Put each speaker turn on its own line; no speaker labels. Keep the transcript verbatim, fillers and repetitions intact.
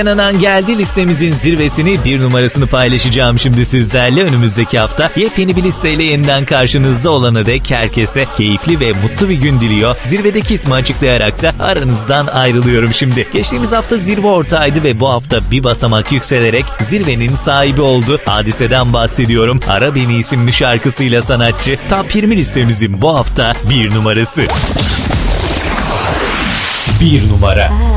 Anan geldi listemizin zirvesini bir numarasını paylaşacağım şimdi sizlerle. Önümüzdeki hafta yepyeni bir listeyle yeniden karşınızda olana dek herkese keyifli ve mutlu bir gün diliyor. Zirvedeki ismi açıklayarak da aranızdan ayrılıyorum şimdi. Geçtiğimiz hafta zirve ortağıydı ve bu hafta bir basamak yükselerek zirvenin sahibi oldu. Hadiseden bahsediyorum. Ara Beni isimli şarkısıyla sanatçı Top yirmi listemizin bu hafta bir numarası. Bir numara.